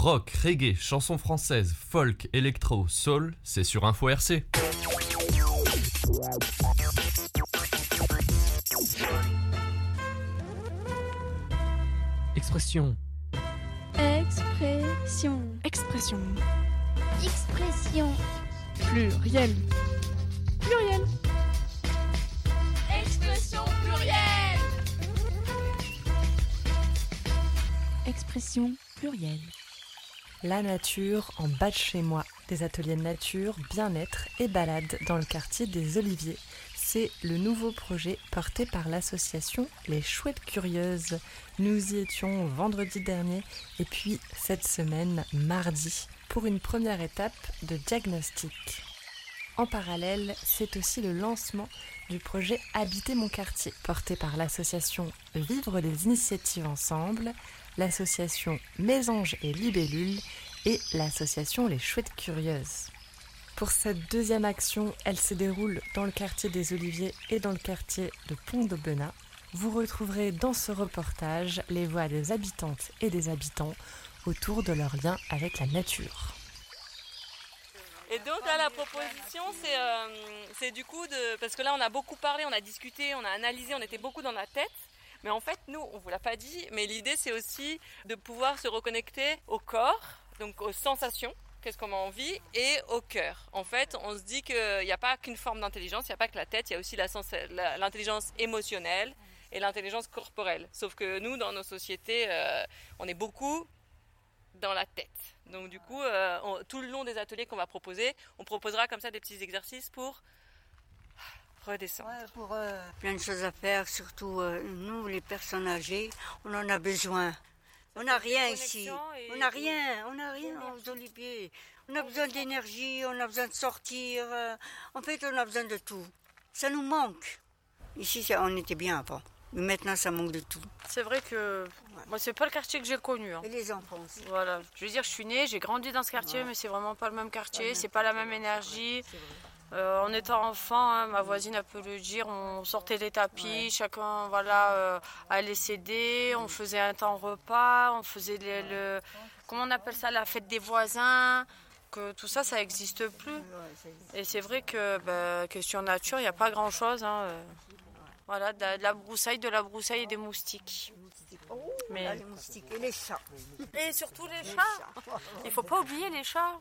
Rock, reggae, chansons françaises, folk, électro, soul, c'est sur Info RC. Expression. Expression. Expression. Expression. Pluriel. Pluriel. Expression plurielle. Expression plurielle. La nature en bas de chez moi. Des ateliers de nature, bien-être et balade dans le quartier des Oliviers. C'est le nouveau projet porté par l'association Les Chouettes Curieuses. Nous y étions vendredi dernier et puis cette semaine, mardi, pour une première étape de diagnostic. En parallèle, c'est aussi le lancement du projet Habiter mon quartier, porté par l'association Vivre les initiatives ensemble, l'association Mésange et Libellule et l'association Les Chouettes Curieuses. Pour cette deuxième action, elle se déroule dans le quartier des Oliviers et dans le quartier de Pont-d'Aubenas. Vous retrouverez dans ce reportage les voix des habitantes et des habitants autour de leur lien avec la nature. Et donc là, la proposition, c'est du coup parce que là, on a beaucoup parlé, on a discuté, on a analysé, on était beaucoup dans la tête. Mais en fait, nous, on vous l'a pas dit, mais l'idée, c'est aussi de pouvoir se reconnecter au corps, donc aux sensations, qu'est-ce qu'on a envie, et au cœur. En fait, on se dit qu'il n'y a pas qu'une forme d'intelligence, il n'y a pas que la tête, il y a aussi l'intelligence émotionnelle et l'intelligence corporelle. Sauf que nous, dans nos sociétés, on est beaucoup dans la tête. Donc du coup, tout le long des ateliers qu'on va proposer, on proposera comme ça des petits exercices pour redescendre. Ouais, pour plein de choses à faire, surtout nous, les personnes âgées, on en a besoin. On n'a rien ici. On n'a rien aux Oliviers. On a besoin d'énergie, on a besoin de sortir. En fait, on a besoin de tout. Ça nous manque. Ici, on était bien avant. Mais maintenant, ça manque de tout. C'est vrai que moi, c'est pas le quartier que j'ai connu. Hein. Et les enfants aussi. Voilà. Je veux dire, je suis née, j'ai grandi dans ce quartier, mais c'est vraiment pas le même quartier, c'est pas la même énergie. En étant enfant, hein, ma voisine a pu le dire, on sortait des tapis, chacun allait s'aider, on faisait un temps repas, on faisait comment on appelle ça, la fête des voisins, que tout ça, ça n'existe plus. Et c'est vrai que question nature, il n'y a pas grand-chose. Hein, voilà, de la broussaille et des moustiques. Mais les moustiques et les chats. Et surtout les chats. Il ne faut pas oublier les chats.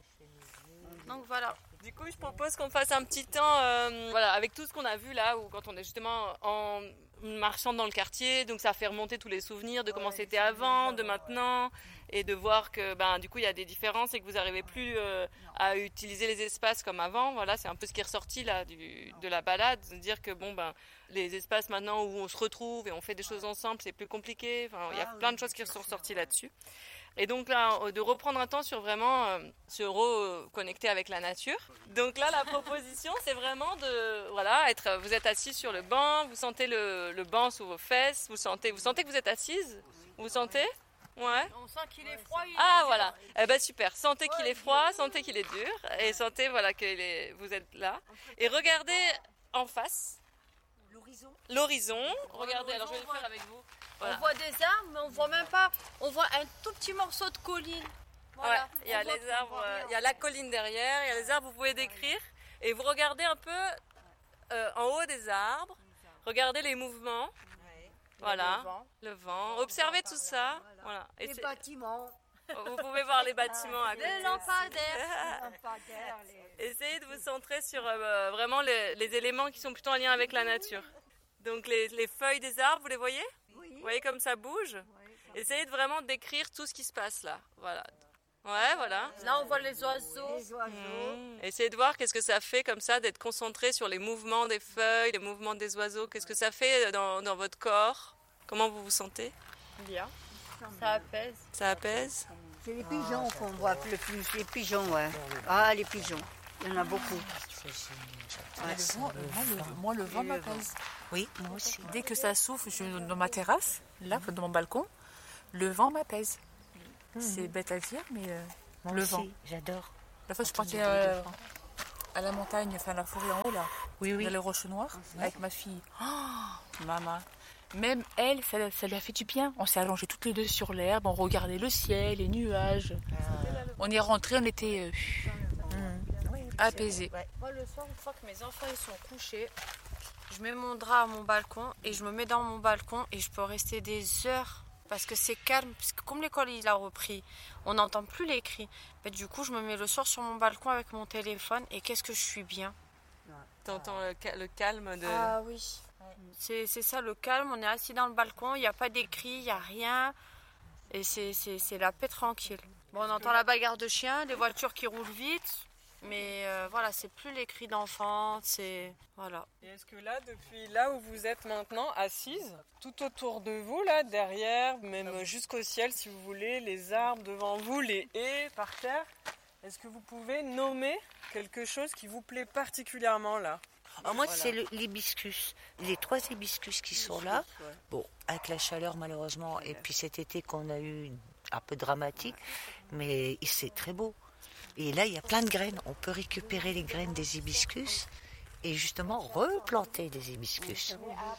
Donc voilà. Du coup, je propose qu'on fasse un petit temps avec tout ce qu'on a vu là, où quand on est justement en marchant dans le quartier, donc ça fait remonter tous les souvenirs de comment c'était avant, de maintenant, et de voir que du coup il y a des différences et que vous n'arrivez plus à utiliser les espaces comme avant. Voilà, c'est un peu ce qui est ressorti là de la balade, de dire que les espaces maintenant où on se retrouve et on fait des choses ensemble, c'est plus compliqué. Enfin, il y a plein de choses qui sont ressorties là-dessus. Et donc là, de reprendre un temps sur vraiment se reconnecter avec la nature. Donc là, la proposition, c'est vraiment vous êtes assis sur le banc, vous sentez le banc sous vos fesses, vous sentez que vous êtes assise, vous sentez ? Ouais. On sent qu'il est froid. Voilà. Eh ben super. Sentez qu'il est froid, sentez qu'il est dur, et sentez que vous êtes là. Et regardez en face. L'horizon. Regardez. Alors je vais le faire avec vous. Voilà. On voit des arbres, mais on voit même pas. On voit un tout petit morceau de colline. Voilà. Ouais, il y a les arbres, il y a la colline derrière, il y a les arbres, vous pouvez décrire. Et vous regardez un peu en haut des arbres, regardez les mouvements. Voilà, le vent. Observez tout ça. Voilà. Et les bâtiments. Vous pouvez voir les bâtiments à côté. Les lampadaires. Essayez de vous centrer sur vraiment les éléments qui sont plutôt en lien avec la nature. Donc les feuilles des arbres, vous les voyez ? Oui. Vous voyez comme ça bouge ? Essayez de vraiment décrire tout ce qui se passe là. Voilà. Ouais, voilà. Là, on voit les oiseaux. Essayez de voir qu'est-ce que ça fait comme ça, d'être concentré sur les mouvements des feuilles, les mouvements des oiseaux. Qu'est-ce que ça fait dans votre corps ? Comment vous vous sentez ? Bien. Ça apaise. Ça apaise ? C'est les pigeons qu'on voit le plus. Les pigeons, ouais. Ah, les pigeons. Il y en a beaucoup. Moi, le vent m'apaise. Oui, moi aussi. Dès que ça souffle, je suis dans ma terrasse, là, dans mon balcon, le vent m'apaise. C'est bête à dire, mais le aussi, vent. J'adore. La fois, je partais à la montagne, enfin la forêt en haut, là, dans les roches noires, avec ma fille. Oh, maman. Même elle, ça lui a fait du bien. On s'est allongés toutes les deux sur l'herbe, on regardait le ciel, les nuages. On est rentrés, on était apaisés. Moi, le soir, une fois que mes enfants ils sont couchés, je mets mon drap à mon balcon et je me mets dans mon balcon et je peux rester des heures parce que c'est calme. Parce que comme l'école il a repris, on n'entend plus les cris. Mais du coup, je me mets le soir sur mon balcon avec mon téléphone et qu'est-ce que je suis bien. T'entends le calme de... Ah oui, c'est ça le calme. On est assis dans le balcon, il n'y a pas des cris, il n'y a rien. Et c'est la paix tranquille. Bon, on entend la bagarre de chiens, les voitures qui roulent vite. Mais voilà, c'est plus les cris d'enfants, c'est... Voilà. Et est-ce que là, depuis là où vous êtes maintenant, assise, tout autour de vous, là, derrière, même jusqu'au ciel, si vous voulez, les arbres devant vous, les haies par terre, est-ce que vous pouvez nommer quelque chose qui vous plaît particulièrement là ? Moi, c'est l'hibiscus. Les 3 hibiscus qui sont là. Bon, avec la chaleur, malheureusement, et puis cet été qu'on a eu un peu dramatique, mais c'est très beau. Et là, il y a plein de graines. On peut récupérer les graines des hibiscus et justement replanter des hibiscus.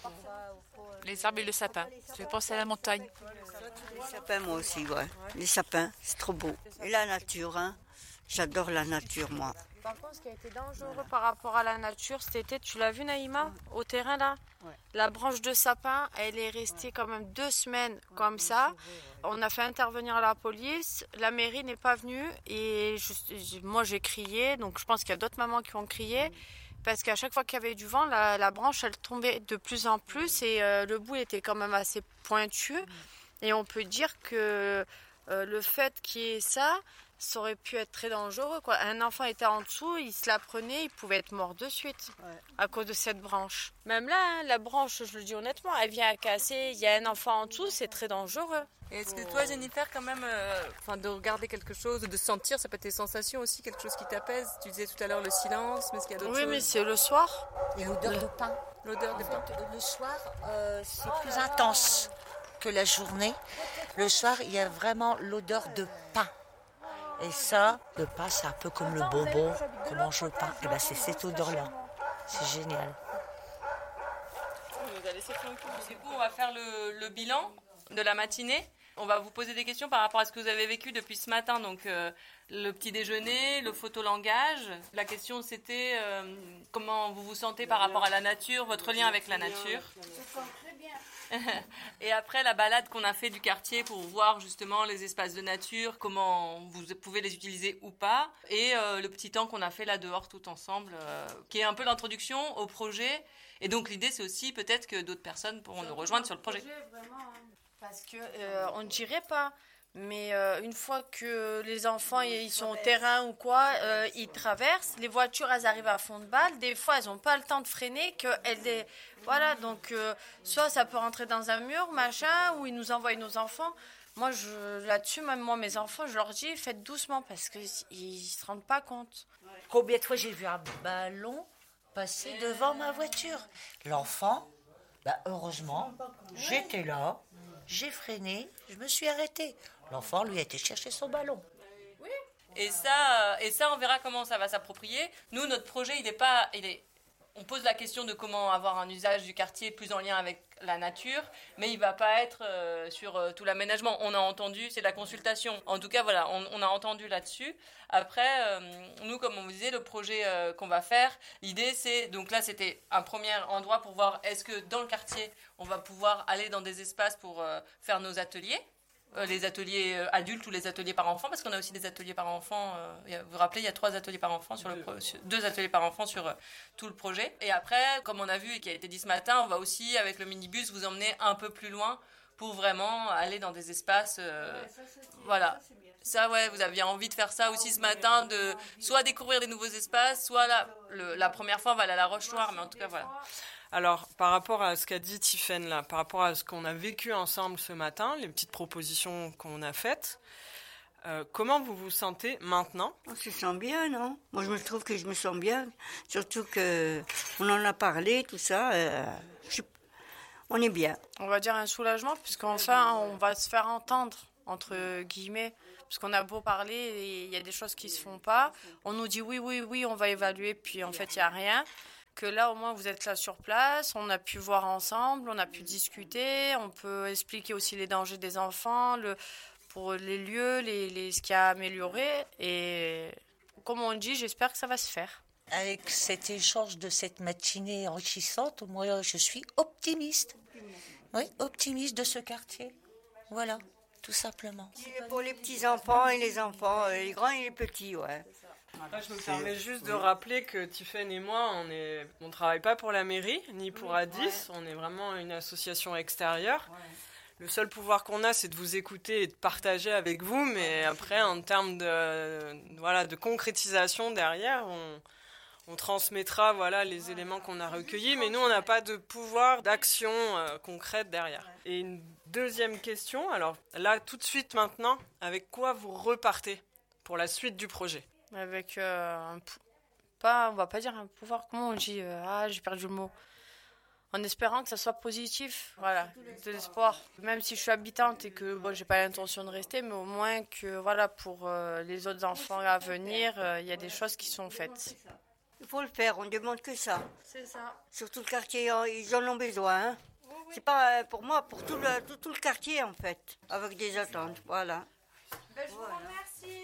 Les arbres et le sapin. Ça fait penser à la montagne. Les sapins, moi aussi, ouais. Les sapins, c'est trop beau. Et la nature, hein. J'adore la nature, moi. Par contre, ce qui a été dangereux par rapport à la nature cet été, tu l'as vu Naïma, au terrain là ? La branche de sapin, elle est restée quand même 2 semaines comme ça. On a fait intervenir la police, la mairie n'est pas venue et moi j'ai crié, donc je pense qu'il y a d'autres mamans qui ont crié. Parce qu'à chaque fois qu'il y avait du vent, la branche elle tombait de plus en plus et le bout était quand même assez pointu. Et on peut dire que le fait qu'il y ait ça aurait pu être très dangereux, quoi. Un enfant était en dessous, il se la prenait, il pouvait être mort de suite à cause de cette branche. Même là, hein, la branche, je le dis honnêtement, elle vient à casser, il y a un enfant en dessous, c'est très dangereux. Et est-ce que toi, Jennifer, quand même, de regarder quelque chose, de sentir, ça peut être tes sensations aussi, quelque chose qui t'apaise. Tu disais tout à l'heure le silence, mais est-ce qu'il y a d'autres choses ? Oui, mais c'est le soir. Et l'odeur de pain. L'odeur de pain. Le soir, c'est plus intense que la journée. Le soir, il y a vraiment l'odeur de pain. Et ça, le pain, c'est un peu comme le bonbon qu'on mange le pain. Et c'est cette odeur-là. C'est génial. Du coup, on va faire le bilan de la matinée. On va vous poser des questions par rapport à ce que vous avez vécu depuis ce matin. Donc, le petit déjeuner, le photolangage. La question, c'était comment vous vous sentez par rapport à la nature, votre lien avec la nature. Et après la balade qu'on a fait du quartier pour voir justement les espaces de nature, comment vous pouvez les utiliser ou pas, et le petit temps qu'on a fait là dehors tout ensemble, qui est un peu l'introduction au projet. Et donc l'idée c'est aussi peut-être que d'autres personnes pourront nous rejoindre sur le projet. Parce que on ne dirait pas, mais une fois que les enfants ils sont au terrain ou quoi, ils traversent, les voitures elles arrivent à fond de balle, des fois elles n'ont pas le temps de freiner, voilà, donc soit ça peut rentrer dans un mur, machin, ou ils nous envoient nos enfants. Moi là-dessus, même moi mes enfants, je leur dis faites doucement parce qu'ils se rendent pas compte. Combien de fois j'ai vu un ballon passer devant ma voiture ? L'enfant, heureusement, j'étais là, j'ai freiné, je me suis arrêtée. L'enfant, lui, a été chercher son ballon. Oui. Et ça, on verra comment ça va s'approprier. Nous, notre projet, on pose la question de comment avoir un usage du quartier plus en lien avec la nature, mais il va pas être sur tout l'aménagement. On a entendu, c'est de la consultation. En tout cas, voilà, on a entendu là-dessus. Après, nous, comme on vous disait, le projet qu'on va faire, l'idée c'est, donc là c'était un premier endroit pour voir est-ce que dans le quartier, on va pouvoir aller dans des espaces pour faire nos ateliers. Les ateliers adultes ou les ateliers par enfant, parce qu'on a aussi des ateliers par enfant. Vous vous rappelez, il y a 3 ateliers par enfant sur 2 ateliers par enfant sur tout le projet. Et après, comme on a vu et qui a été dit ce matin, on va aussi avec le minibus vous emmener un peu plus loin pour vraiment aller dans des espaces. Voilà. Ça, ouais, vous aviez envie de faire ça aussi ce matin, de soit découvrir des nouveaux espaces, soit la première fois on va aller à la Roche-Noire, mais en tout cas voilà. Alors, par rapport à ce qu'a dit Tiffaine là, par rapport à ce qu'on a vécu ensemble ce matin, les petites propositions qu'on a faites, comment vous vous sentez maintenant ? On se sent bien, non ? Moi, je me trouve que je me sens bien. Surtout qu'on en a parlé, tout ça. On est bien. On va dire un soulagement, puisqu'enfin, on va se faire entendre, entre guillemets. Parce qu'on a beau parler, et il y a des choses qui ne se font pas. On nous dit oui, on va évaluer, puis en fait, il n'y a rien. Que là, au moins, vous êtes là sur place, on a pu voir ensemble, on a pu discuter, on peut expliquer aussi les dangers des enfants, pour les lieux, ce qu'il y a à améliorer. Et comme on dit, j'espère que ça va se faire. Avec cet échange de cette matinée enrichissante, moi, je suis optimiste. Oui, optimiste de ce quartier. Voilà, tout simplement. Pour les petits-enfants et les enfants, les grands et les petits, ouais. Là, je me permets juste de rappeler que Tiffaine et moi, on travaille pas pour la mairie, ni pour Addis, on est vraiment une association extérieure. Le seul pouvoir qu'on a, c'est de vous écouter et de partager avec vous, mais après, en termes de concrétisation derrière, on transmettra les éléments qu'on a recueillis, mais nous, on n'a pas de pouvoir d'action concrète derrière. Et une deuxième question, alors là, tout de suite maintenant, avec quoi vous repartez pour la suite du projet ? Avec on va pas dire un pouvoir, comment on dit j'ai perdu le mot. En espérant que ça soit positif, voilà, de l'espoir. Même si je suis habitante et que j'ai pas l'intention de rester, mais au moins que pour les autres enfants à venir, il y a des choses qui sont faites. Il faut le faire, on ne demande que ça. C'est ça. Surtout le quartier, ils en ont besoin. Hein. Oui. C'est pas pour moi, pour tout le quartier en fait, avec des attentes, voilà. Je vous remercie.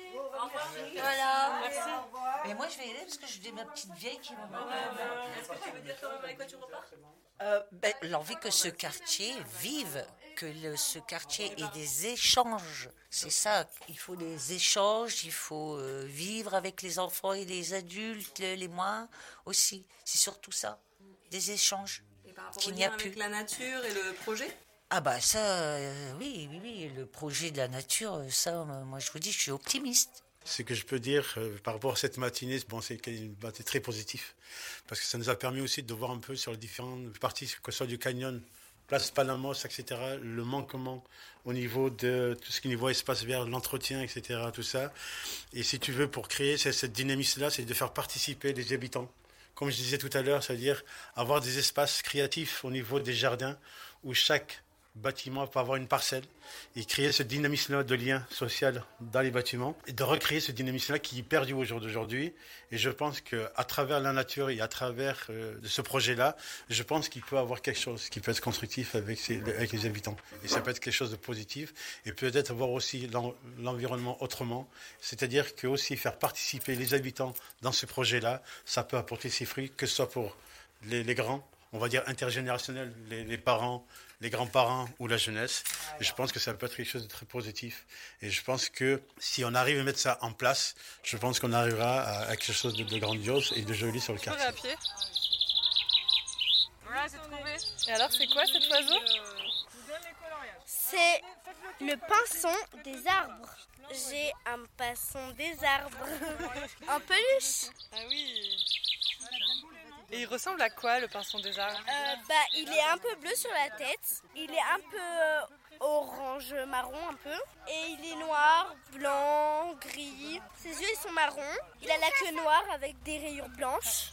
Voilà. Merci. Mais moi, je vais y aller parce que j'ai ma petite vieille qui va Est-ce que tu veux dire avec quoi tu repars ? l'envie que ce quartier vive, que ce quartier ait des échanges. C'est ça, il faut des échanges, il faut vivre avec les enfants et les adultes, les moins aussi. C'est surtout ça, des échanges. Et par rapport qu'il au n'y a lien plus. avec la nature et le projet ? Ah bah ça, oui, le projet de la nature, ça, moi je vous dis, je suis optimiste. Ce que je peux dire par rapport à cette matinée, c'est très positif. Parce que ça nous a permis aussi de voir un peu sur les différentes parties, que ce soit du canyon, place Palamos, etc., le manquement au niveau de tout ce qui est niveau espace vert, l'entretien, etc., tout ça. Et si tu veux, pour créer cette dynamisme-là, c'est de faire participer les habitants. Comme je disais tout à l'heure, c'est-à-dire avoir des espaces créatifs au niveau des jardins où chaque bâtiment peut avoir une parcelle et créer ce dynamisme-là de lien social dans les bâtiments et de recréer ce dynamisme-là qui est perdu au jour d'aujourd'hui. Et je pense qu'à travers la nature et à travers ce projet-là, je pense qu'il peut avoir quelque chose qui peut être constructif avec les habitants. Et ça peut être quelque chose de positif et peut-être voir aussi l'environnement autrement. C'est-à-dire que aussi faire participer les habitants dans ce projet-là, ça peut apporter ses fruits, que ce soit pour les grands, on va dire intergénérationnels, les parents, les grands-parents ou la jeunesse. Et je pense que ça peut être quelque chose de très positif. Et je pense que si on arrive à mettre ça en place, je pense qu'on arrivera à quelque chose de grandiose et de joli sur le quartier. À pied. Voilà, c'est trouvé. Et alors, c'est quoi cet oiseau ? C'est le pinson des arbres. J'ai un pinson des arbres. En peluche. Ah oui. Et il ressemble à quoi, le pinson des arbres ? Il est un peu bleu sur la tête. Il est un peu orange, marron un peu. Et il est noir, blanc, gris. Ses yeux, ils sont marrons. Il a la queue noire avec des rayures blanches.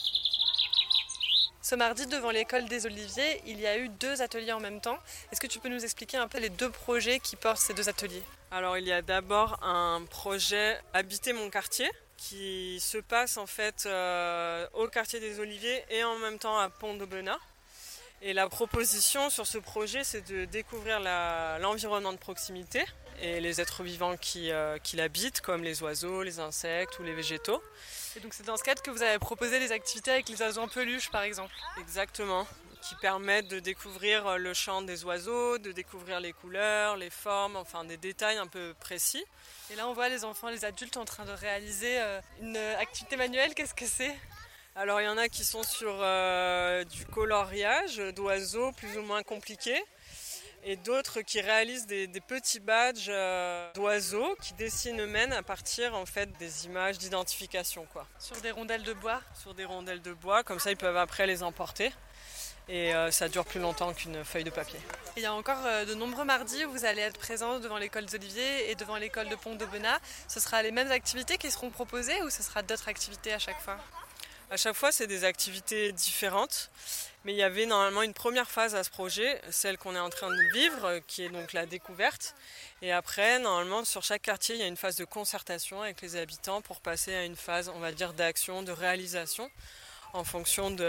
Ce mardi, devant l'école des Oliviers, il y a eu 2 ateliers en même temps. Est-ce que tu peux nous expliquer un peu les 2 projets qui portent ces 2 ateliers ? Alors, il y a d'abord un projet Habiter mon quartier, qui se passe en fait au quartier des Oliviers et en même temps à Pont-d'Aubenas. Et la proposition sur ce projet, c'est de découvrir l'environnement de proximité et les êtres vivants qui l'habitent, comme les oiseaux, les insectes ou les végétaux. Et donc c'est dans ce cadre que vous avez proposé des activités avec les oiseaux en peluche, par exemple. Exactement, qui permettent de découvrir le chant des oiseaux, de découvrir les couleurs, les formes, enfin des détails un peu précis. Et là, on voit les enfants et les adultes en train de réaliser une activité manuelle. Qu'est-ce que c'est ? Alors, il y en a qui sont sur du coloriage d'oiseaux plus ou moins compliqués. Et d'autres qui réalisent des petits badges d'oiseaux qui dessinent eux-mêmes à partir en fait, des images d'identification. Sur des rondelles de bois ? Sur des rondelles de bois, comme ça ils peuvent après les emporter. Et ça dure plus longtemps qu'une feuille de papier. Il y a encore de nombreux mardis où vous allez être présents devant l'école des Oliviers et devant l'école de Pont-d'Aubenas. Ce sera les mêmes activités qui seront proposées ou ce sera d'autres activités à chaque fois ? À chaque fois, c'est des activités différentes. Mais il y avait normalement une première phase à ce projet, celle qu'on est en train de vivre, qui est donc la découverte. Et après, normalement, sur chaque quartier, il y a une phase de concertation avec les habitants pour passer à une phase, on va dire, d'action, de réalisation, en fonction de